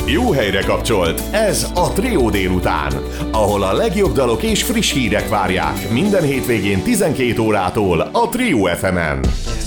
Jó helyre kapcsolt, ez a Trio délután, ahol a legjobb dalok és friss hírek várják minden hétvégén 12 órától a Trio FM-en.